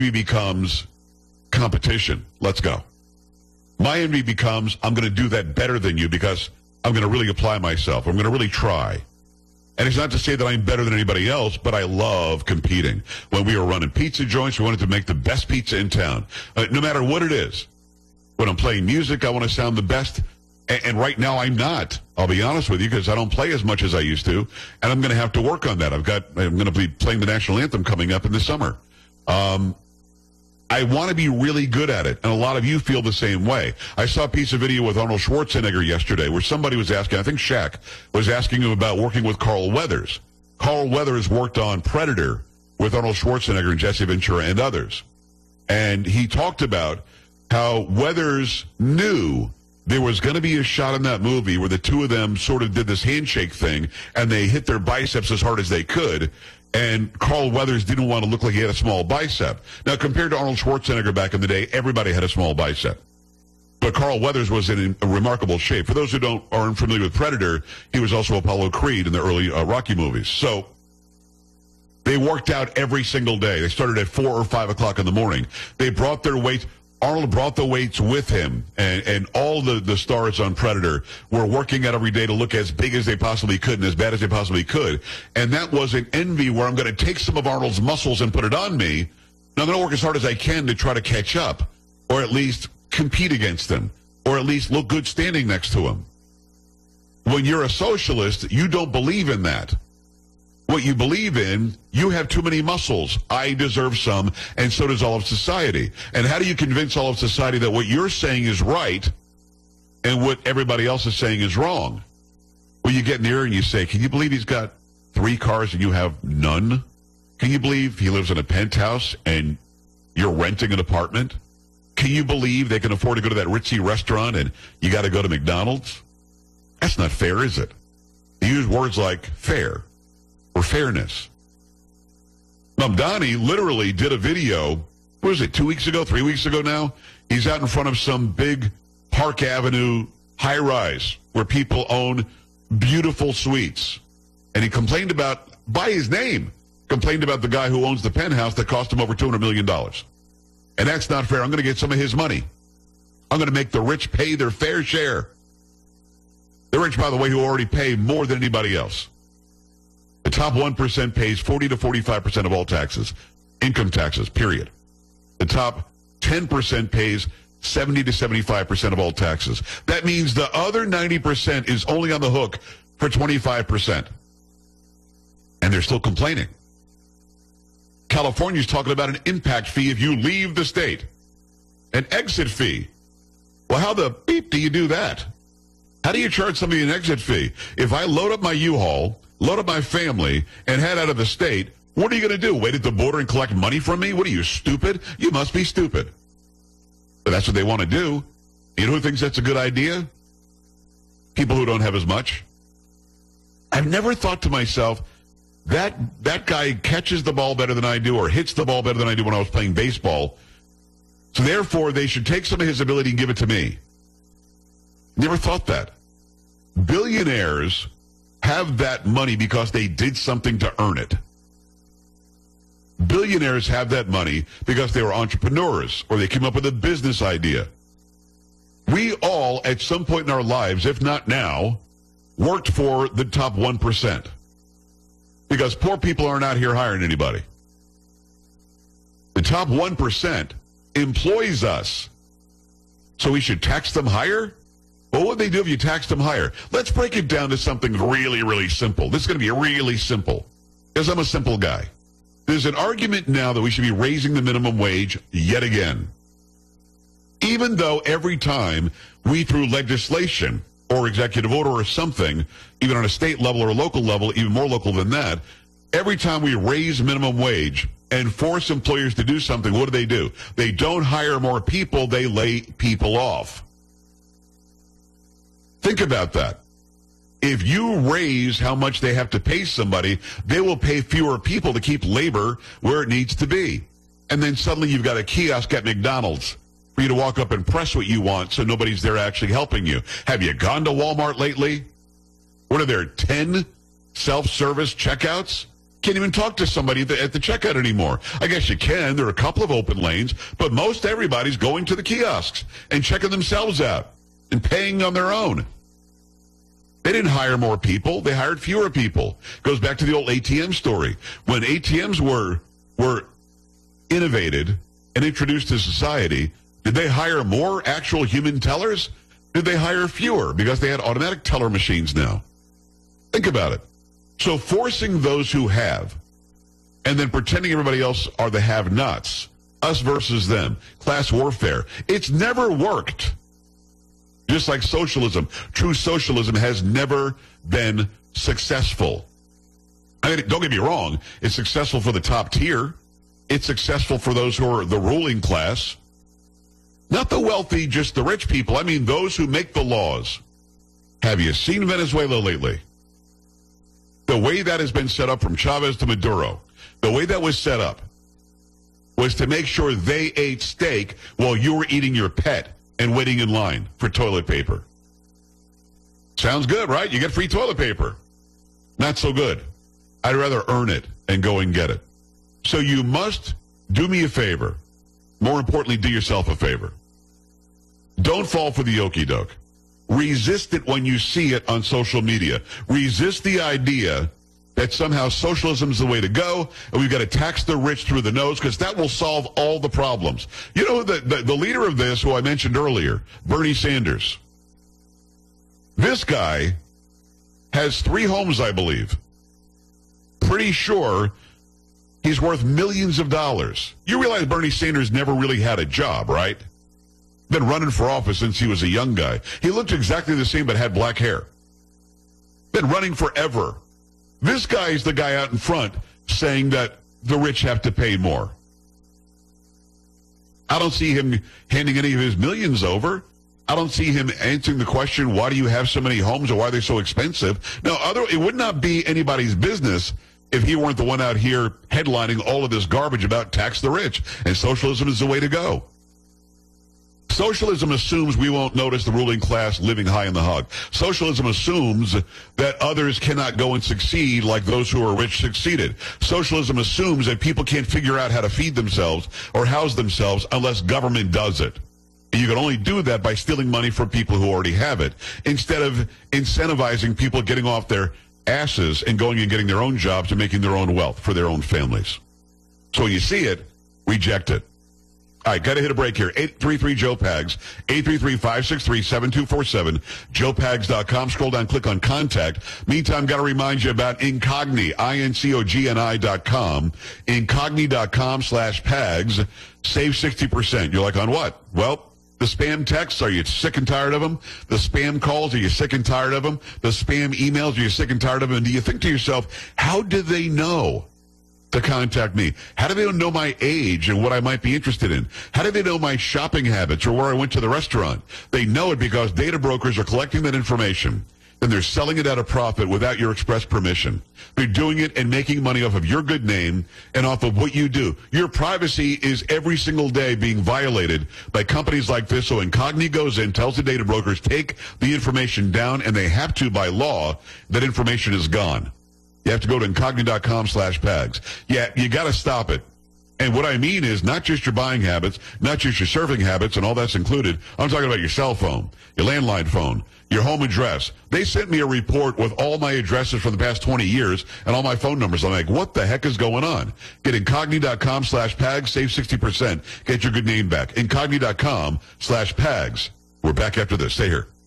becomes competition. Let's go. My envy becomes, I'm going to do that better than you because I'm going to really apply myself. I'm going to really try. And it's not to say that I'm better than anybody else, but I love competing. When we were running pizza joints, we wanted to make the best pizza in town, no matter what it is. When I'm playing music, I want to sound the best. And right now, I'm not. I'll be honest with you, because I don't play as much as I used to. And I'm going to have to work on that. I'm going to be playing the national anthem coming up in the summer. I want to be really good at it, and a lot of you feel the same way. I saw a piece of video with Arnold Schwarzenegger yesterday where somebody was asking, I think Shaq, was asking him about working with Carl Weathers. Carl Weathers worked on Predator with Arnold Schwarzenegger and Jesse Ventura and others. And he talked about how Weathers knew there was going to be a shot in that movie where the two of them sort of did this handshake thing, and they hit their biceps as hard as they could. And Carl Weathers didn't want to look like he had a small bicep. Now, compared to Arnold Schwarzenegger back in the day, everybody had a small bicep. But Carl Weathers was in a remarkable shape. For those who aren't familiar with Predator, he was also Apollo Creed in the early Rocky movies. So they worked out every single day. They started at 4 or 5 o'clock in the morning. They brought their weights. Arnold brought the weights with him, and all the stars on Predator were working out every day to look as big as they possibly could and as bad as they possibly could. And that was an envy where I'm going to take some of Arnold's muscles and put it on me, and I'm going to work as hard as I can to try to catch up, or at least compete against him, or at least look good standing next to him. When you're a socialist, you don't believe in that. What you believe in, you have too many muscles. I deserve some, and so does all of society. And how do you convince all of society that what you're saying is right and what everybody else is saying is wrong? Well, you get in the air and you say, can you believe he's got 3 cars and you have none? Can you believe he lives in a penthouse and you're renting an apartment? Can you believe they can afford to go to that ritzy restaurant and you got to go to McDonald's? That's not fair, is it? They use words like fair or fairness. Mamdani literally did a video, what was it, 2 weeks ago, 3 weeks ago now? He's out in front of some big Park Avenue high-rise where people own beautiful suites. And he complained about, by his name, complained about the guy who owns the penthouse that cost him over $200 million. And that's not fair. I'm going to get some of his money. I'm going to make the rich pay their fair share. The rich, by the way, who already pay more than anybody else. The top 1% pays 40 to 45% of all taxes, income taxes, period. The top 10% pays 70 to 75% of all taxes. That means the other 90% is only on the hook for 25%. And they're still complaining. California's talking about an impact fee if you leave the state. An exit fee. Well, how the beep do you do that? How do you charge somebody an exit fee? If I load up my U-Haul, load up my family, and head out of the state, what are you going to do? Wait at the border and collect money from me? What are you, stupid? You must be stupid. But that's what they want to do. You know who thinks that's a good idea? People who don't have as much. I've never thought to myself, that guy catches the ball better than I do or hits the ball better than I do when I was playing baseball. So therefore, they should take some of his ability and give it to me. Never thought that. Billionaires have that money because they did something to earn it. Billionaires have that money because they were entrepreneurs or they came up with a business idea. We all, at some point in our lives, if not now, worked for the top 1%. Because poor people aren't out here hiring anybody. The top 1% employs us. So we should tax them higher? Well, what would they do if you taxed them higher? Let's break it down to something really, really simple. This is going to be really simple, because I'm a simple guy. There's an argument now that we should be raising the minimum wage yet again. Even though every time we, through legislation or executive order or something, even on a state level or a local level, even more local than that, every time we raise minimum wage and force employers to do something, what do? They don't hire more people, they lay people off. Think about that. If you raise how much they have to pay somebody, they will pay fewer people to keep labor where it needs to be. And then suddenly you've got a kiosk at McDonald's for you to walk up and press what you want so nobody's there actually helping you. Have you gone to Walmart lately? What are there, 10 self-service checkouts? Can't even talk to somebody at the checkout anymore. I guess you can. There are a couple of open lanes, but most everybody's going to the kiosks and checking themselves out and paying on their own. They didn't hire more people. They hired fewer people. Goes back to the old ATM story. When ATMs were innovated and introduced to society, did they hire more actual human tellers? Did they hire fewer because they had automatic teller machines now? Think about it. So forcing those who have, and then pretending everybody else are the have-nots, us versus them, class warfare, it's never worked. Just like socialism, true socialism has never been successful. I mean, don't get me wrong, it's successful for the top tier. It's successful for those who are the ruling class. Not the wealthy, just the rich people. I mean, those who make the laws. Have you seen Venezuela lately? The way that has been set up from Chavez to Maduro, the way that was set up was to make sure they ate steak while you were eating your pet and waiting in line for toilet paper. Sounds good, right? You get free toilet paper. Not so good. I'd rather earn it and go and get it. So you must do me a favor. More importantly, do yourself a favor. Don't fall for the okie-doke. Resist it when you see it on social media. Resist the idea that somehow socialism is the way to go, and we've got to tax the rich through the nose, because that will solve all the problems. You know, the leader of this, who I mentioned earlier, Bernie Sanders, this guy has 3 homes, I believe. Pretty sure he's worth millions of dollars. You realize Bernie Sanders never really had a job, right? Been running for office since he was a young guy. He looked exactly the same but had black hair. Been running forever. This guy is the guy out in front saying that the rich have to pay more. I don't see him handing any of his millions over. I don't see him answering the question, why do you have so many homes or why are they so expensive? No, it would not be anybody's business if he weren't the one out here headlining all of this garbage about tax the rich. And socialism is the way to go. Socialism assumes we won't notice the ruling class living high in the hog. Socialism assumes that others cannot go and succeed like those who are rich succeeded. Socialism assumes that people can't figure out how to feed themselves or house themselves unless government does it. You can only do that by stealing money from people who already have it, instead of incentivizing people getting off their asses and going and getting their own jobs and making their own wealth for their own families. So when you see it, reject it. All right, got to hit a break here. 833-JOE-PAGS, 833-563-7247, joepags.com. Scroll down, click on Contact. Meantime, got to remind you about Incogni, INCOGNI.com, Incogni.com/PAGS. Save 60%. You're like, on what? Well, the spam texts, are you sick and tired of them? The spam calls, are you sick and tired of them? The spam emails, are you sick and tired of them? And do you think to yourself, how did they know to contact me? How do they know my age and what I might be interested in? How do they know my shopping habits or where I went to the restaurant? They know it because data brokers are collecting that information. Then they're selling it at a profit without your express permission. They're doing it and making money off of your good name and off of what you do. Your privacy is every single day being violated by companies like this. So Incogni goes in, tells the data brokers, take the information down, and they have to, by law. That information is gone. You have to go to Incogni.com/PAGS. Yeah, you got to stop it. And what I mean is not just your buying habits, not just your surfing habits, and all that's included. I'm talking about your cell phone, your landline phone, your home address. They sent me a report with all my addresses for the past 20 years and all my phone numbers. I'm like, what the heck is going on? Get Incogni.com/PAGS, save 60%. Get your good name back. Incogni.com/PAGS. We're back after this. Stay here.